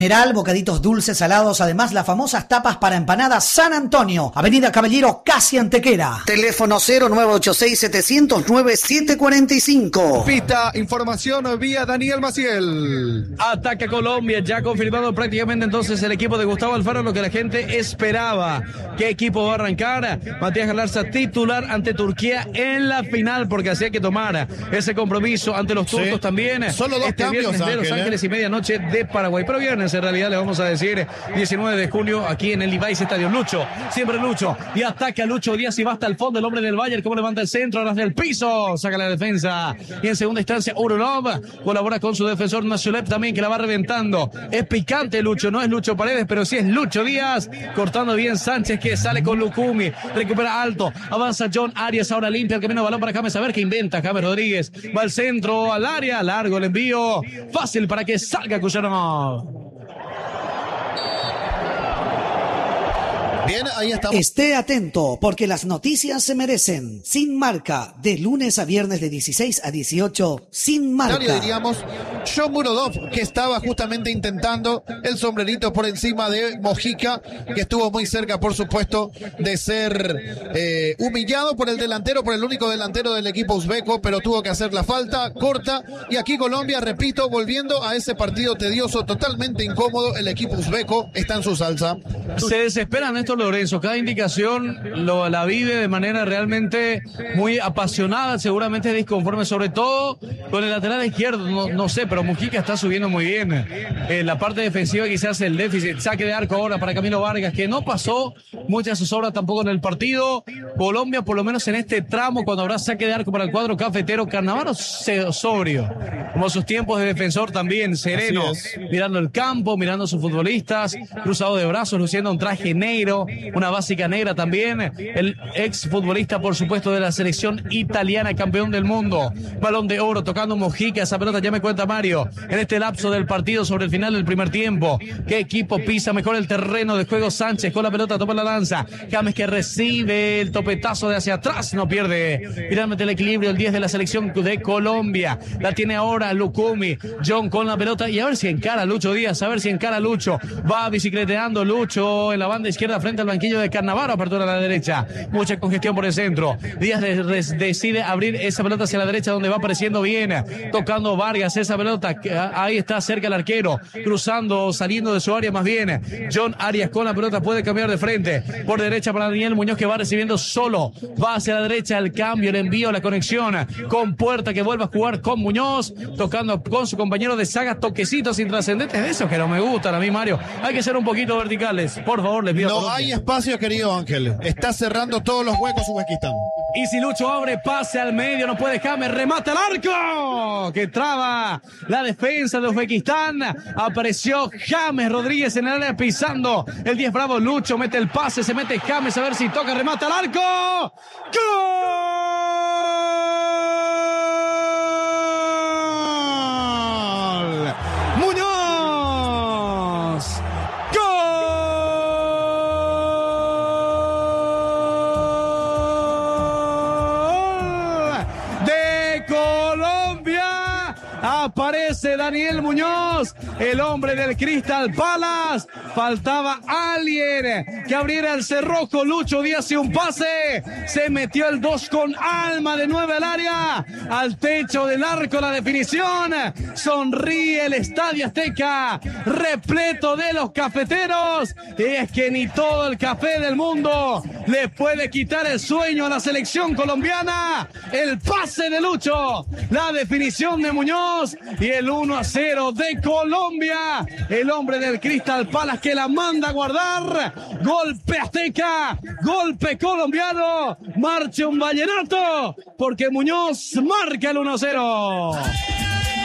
General, bocaditos dulces, salados, además las famosas tapas para empanadas San Antonio, Avenida Caballero, casi Antequera. Teléfono 0986-709-745. Pista, información vía Daniel Maciel. Ataca Colombia, ya confirmado prácticamente entonces el equipo de Gustavo Alfaro, lo que la gente esperaba. ¿Qué equipo va a arrancar? Matías Galarza titular ante Turquía en la final, porque así hay que tomar ese compromiso ante los turcos también. Solo dos cambios, viernes de Los Ángeles y medianoche de Paraguay. Pero viernes en realidad le vamos a decir 19 de junio aquí en el Ibáiz Estadio. Lucho, siempre Lucho, y ataca Lucho Díaz y va hasta el fondo el hombre del Bayern, como levanta el centro, ahora del piso, saca la defensa, y en segunda instancia Urulov colabora con su defensor Nacional también, que la va reventando. Es picante Lucho, no es Lucho Paredes, pero sí es Lucho Díaz, cortando bien Sánchez, que sale con Lucumi, recupera alto, avanza John Arias, ahora limpia el camino, balón para James, a ver qué inventa James Rodríguez, va al centro, al área, largo el envío, fácil para que salga Kucherov. Bien, ahí estamos. Esté atento, porque las noticias se merecen. Sin Marca, de lunes a viernes de 16 a 18, Sin Marca. Diríamos, John Murodov, que estaba justamente intentando el sombrerito por encima de Mojica, que estuvo muy cerca, por supuesto, de ser humillado por el delantero, por el único delantero del equipo uzbeco, pero tuvo que hacer la falta corta. Y aquí Colombia, repito, volviendo a ese partido tedioso, totalmente incómodo, el equipo uzbeco está en su salsa. Se desesperan estos Lorenzo, cada indicación la vive de manera realmente muy apasionada, seguramente disconforme, sobre todo con el lateral izquierdo, no sé, pero Mujica está subiendo muy bien. La parte defensiva quizás el déficit, saque de arco ahora para Camilo Vargas, que no pasó mucha zozobra tampoco en el partido. Colombia, por lo menos en este tramo, cuando habrá saque de arco para el cuadro cafetero, Cannavaro sobrio, como sus tiempos de defensor también, sereno, mirando el campo, mirando a sus futbolistas, cruzado de brazos, luciendo un traje negro, una básica negra también, el ex futbolista por supuesto de la selección italiana, campeón del mundo, balón de oro tocando Mojica, esa pelota ya me cuenta Mario, en este lapso del partido sobre el final del primer tiempo, qué equipo pisa mejor el terreno de juego. Sánchez con la pelota, toma la lanza, James que recibe el topetazo de hacia atrás, no pierde finalmente el equilibrio, el 10 de la selección de Colombia, la tiene ahora Lucumi, John con la pelota y a ver si encara Lucho Díaz, a ver si encara Lucho, va bicicleteando Lucho en la banda izquierda frente al banquillo de Cannavaro, apertura a la derecha, mucha congestión por el centro, Díaz decide abrir esa pelota hacia la derecha donde va apareciendo bien, tocando Vargas esa pelota, ahí está cerca el arquero, cruzando, saliendo de su área más bien, John Arias con la pelota puede cambiar de frente, por derecha para Daniel Muñoz que va recibiendo solo, va hacia la derecha, el cambio, el envío, la conexión con Puerta que vuelve a jugar con Muñoz, tocando con su compañero de saga, toquecitos intrascendentes, de esos que no me gustan a mí, Mario, hay que ser un poquito verticales, por favor, les pido. No hay espacio, querido Ángel, está cerrando todos los huecos Uzbekistán. Y si Lucho abre, pase al medio, no puede James, remata el arco, que traba la defensa de Uzbekistán, apareció James Rodríguez en el área pisando, el 10 bravo, Lucho mete el pase, se mete James, a ver si toca, remata el arco, ¡gol! Aparece Daniel Muñoz, el hombre del Crystal Palace. Faltaba alguien que abriera el cerrojo. Lucho Díaz y un pase. Se metió el 2 con alma de 9 al área. Al techo del arco la definición. Sonríe el Estadio Azteca, repleto de los cafeteros. Y es que ni todo el café del mundo le puede quitar el sueño a la selección colombiana. El pase de Lucho, la definición de Muñoz y el 1-0 de Colombia. El hombre del Crystal Palace que la manda a guardar. Golpe azteca, golpe colombiano. Marcha un vallenato porque Muñoz marca el 1-0.